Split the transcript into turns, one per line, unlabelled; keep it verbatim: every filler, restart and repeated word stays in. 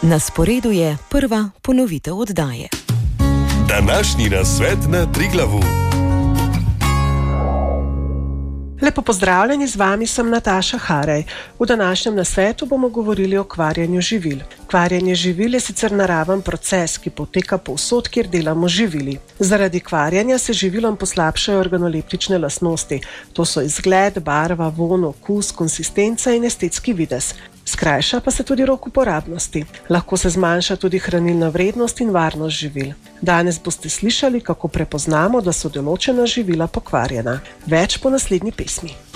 Na sporedu je prva ponovitev oddaje.
Današnji nasvet na Triglavu.
Lepo pozdravljeni, z vami sem Nataša Harej. V današnjem nasvetu bomo govorili o kvarjenju živil. Kvarjenje živil je sicer naraven proces, ki poteka povsod, kjer delamo živili. Zaradi kvarjenja se živilom poslabšajo organoleptične lastnosti. To so izgled, barva, von, okus, konsistenca in estetski videz. Skrajša pa se tudi rok uporabnosti. Lahko se zmanjša tudi hranilna vrednost in varnost živil. Danes boste slišali, kako prepoznamo, da so določena živila pokvarjena. Več po naslednji pesmi.